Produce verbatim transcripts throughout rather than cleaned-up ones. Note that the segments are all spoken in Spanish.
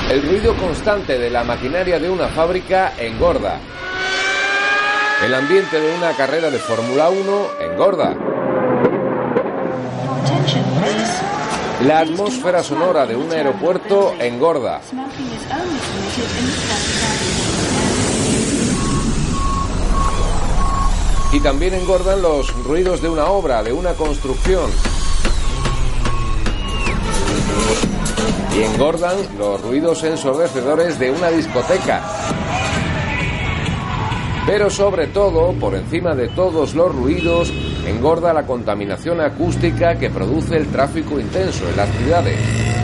El ruido constante de la maquinaria de una fábrica engorda. El ambiente de una carrera de Fórmula uno engorda. La atmósfera sonora de un aeropuerto engorda. Y también engordan los ruidos de una obra, de una construcción. Y engordan los ruidos ensordecedores de una discoteca. Pero sobre todo, por encima de todos los ruidos, engorda la contaminación acústica que produce el tráfico intenso en las ciudades.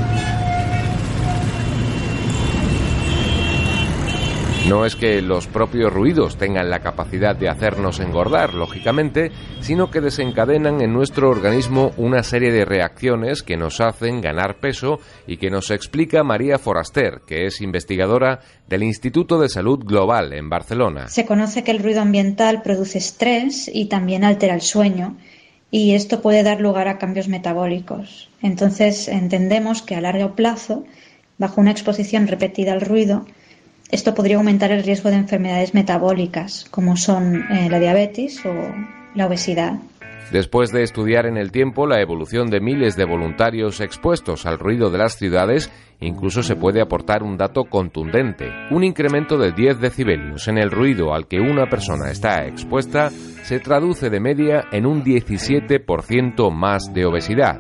No es que los propios ruidos tengan la capacidad de hacernos engordar, lógicamente, sino que desencadenan en nuestro organismo una serie de reacciones que nos hacen ganar peso y que nos explica María Foraster, que es investigadora del Instituto de Salud Global en Barcelona. Se conoce que el ruido ambiental produce estrés y también altera el sueño, y esto puede dar lugar a cambios metabólicos. Entonces entendemos que a largo plazo, bajo una exposición repetida al ruido, esto podría aumentar el riesgo de enfermedades metabólicas, como son eh, la diabetes o la obesidad. Después de estudiar en el tiempo la evolución de miles de voluntarios expuestos al ruido de las ciudades, incluso se puede aportar un dato contundente. Un incremento de diez decibelios en el ruido al que una persona está expuesta se traduce de media en un diecisiete por ciento más de obesidad.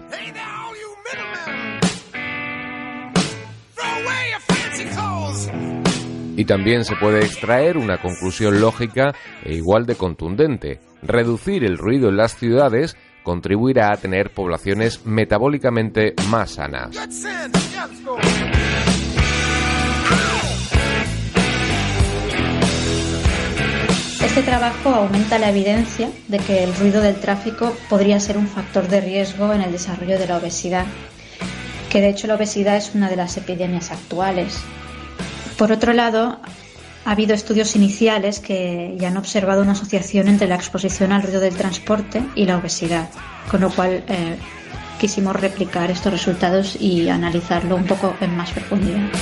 Y también se puede extraer una conclusión lógica e igual de contundente. Reducir el ruido en las ciudades contribuirá a tener poblaciones metabólicamente más sanas. Este trabajo aumenta la evidencia de que el ruido del tráfico podría ser un factor de riesgo en el desarrollo de la obesidad, que de hecho la obesidad es una de las epidemias actuales. Por otro lado, ha habido estudios iniciales que ya han observado una asociación entre la exposición al ruido del transporte y la obesidad, con lo cual eh, quisimos replicar estos resultados y analizarlo un poco en más profundidad.